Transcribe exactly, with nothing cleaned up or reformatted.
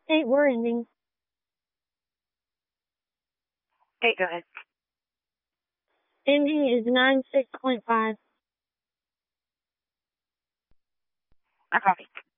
Hey, we're ending. Hey, go ahead. Ending is nine six point five. I copy.